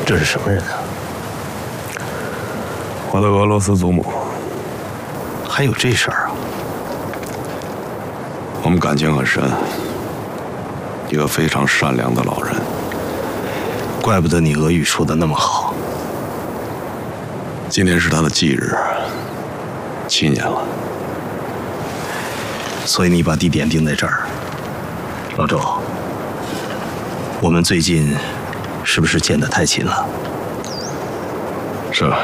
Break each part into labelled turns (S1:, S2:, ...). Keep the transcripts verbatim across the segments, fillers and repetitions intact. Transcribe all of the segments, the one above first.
S1: 这是什么人啊？
S2: 我的俄罗斯祖母。
S1: 还有这事儿啊？
S2: 我们感情很深，一个非常善良的老人。
S1: 怪不得你俄语说的那么好。
S2: 今天是他的忌日，七年了。
S1: 所以你把地点定在这儿。老周，我们最近是不是见得太勤了？
S2: 是。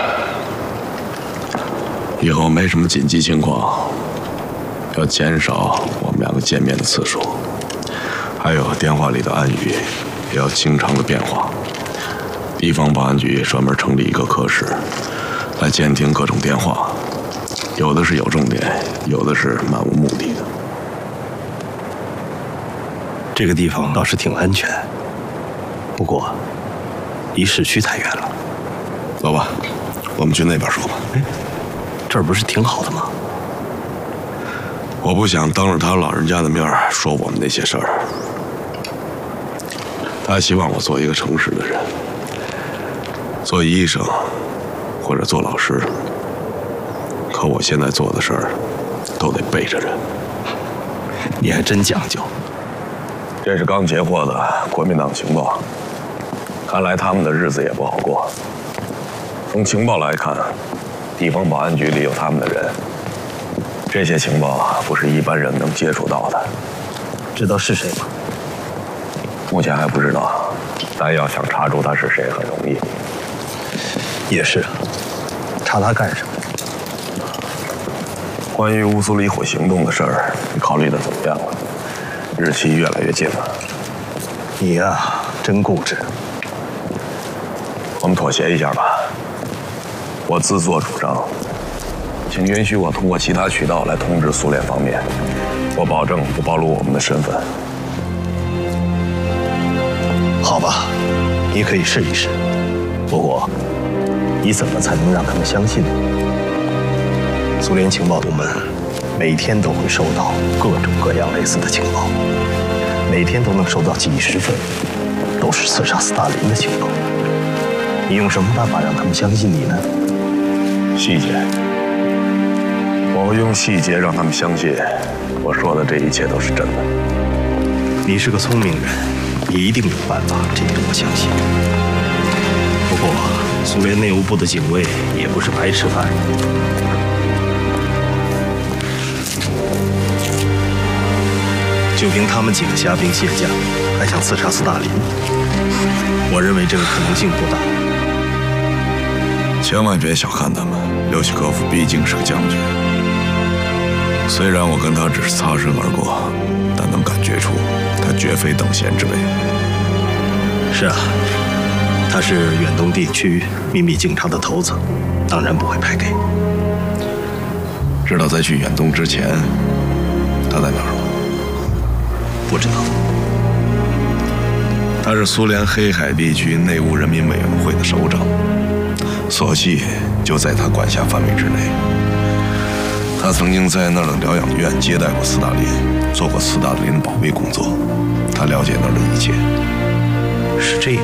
S2: 以后没什么紧急情况，要减少我们两个见面的次数，还有电话里的暗语也要经常的变化。地方保安局专门成立一个科室，来监听各种电话，有的是有重点，有的是漫无目的的。
S1: 这个地方倒是挺安全，不过离市区太远了。
S2: 走吧，我们去那边说吧。
S1: 哎，这儿不是挺好的吗？
S2: 我不想当着他老人家的面说我们那些事儿。他希望我做一个诚实的人，做医生或者做老师。可我现在做的事儿都得背着人。
S1: 你还真讲究。
S2: 这是刚截获的国民党情报，看来他们的日子也不好过。从情报来看，地方保安局里有他们的人，这些情报不是一般人能接触到的。
S1: 知道是谁吗？
S2: 目前还不知道，但要想查出他是谁很容易。
S1: 也是，查他干什么？
S2: 关于乌苏里火行动的事儿，你考虑的怎么样了？日期越来越近了。
S1: 你呀，真固执。
S2: 我们妥协一下吧。我自作主张，请允许我通过其他渠道来通知苏联方面，我保证不暴露我们的身份。
S1: 好吧，你可以试一试。不过，你怎么才能让他们相信呢？苏联情报部门每天都会收到各种各样类似的情报，每天都能收到几十份，都是刺杀斯大林的情报。你用什么办法让他们相信你呢？
S2: 细节，我会用细节让他们相信我说的这一切都是真的。
S1: 你是个聪明人，你一定有办法，这点我相信。不过，苏联内务部的警卫也不是白吃饭。就凭他们几个虾兵蟹将，还想刺杀斯大林，我认为这个可能性不大。
S2: 千万别小看他们，廖西科夫毕竟是个将军。虽然我跟他只是擦身而过，但能感觉出他绝非等闲之辈。
S1: 是啊，他是远东地区秘密警察的头子，当然不会派给。
S2: 知道在去远东之前，他在哪儿吗？
S1: 不知道。
S2: 他是苏联黑海地区内务人民委员会的首长，索契就在他管辖范围之内。他曾经在那儿的疗养院接待过斯大林，做过斯大林保卫工作，他了解那儿的一切。
S1: 是这样。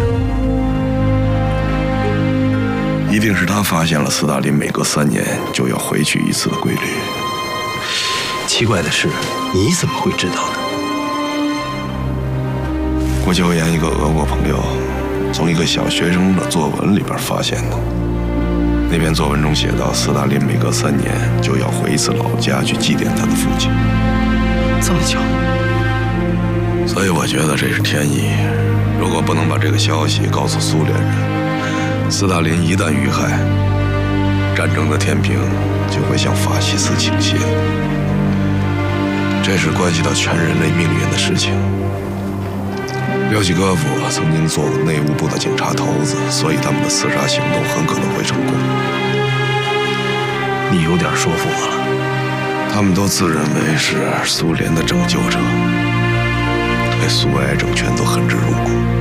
S2: 一定是他发现了斯大林每隔三年就要回去一次的规律。
S1: 奇怪的是，你怎么会知道呢？
S2: 郭秋岩一个俄国朋友从一个小学生的作文里边发现的。那篇作文中写到，斯大林每隔三年就要回一次老家去祭奠他的父亲。
S1: 这么巧？
S2: 所以我觉得这是天意。如果不能把这个消息告诉苏联人，斯大林一旦遇害，战争的天平就会向法西斯倾斜。这是关系到全人类命运的事情。廖西科夫曾经做过内务部的警察头子，所以他们的刺杀行动很可能会成功。
S1: 你有点说服我了。
S2: 他们都自认为是苏联的拯救者，对苏维埃政权都恨之入骨。